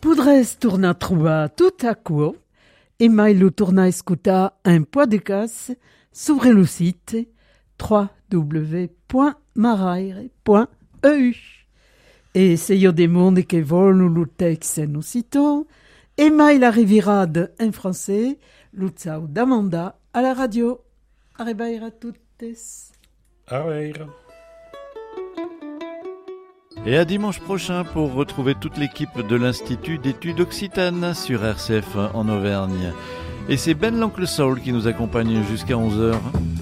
Podrez tornar a trobar tot aquò e mai lo tornar a escutar un podcast sobre lo site www.maraire.eu. E se io de monde che vogliono lo text en occitan, e mai l'arriverà en français, lo zau d'Amanda à la radio. Arribaire à toutes. Arribaire. Et à dimanche prochain pour retrouver toute l'équipe de l'Institut d'études occitanes sur RCF en Auvergne. Et c'est Ben l'Oncle Saul qui nous accompagne jusqu'à 11h.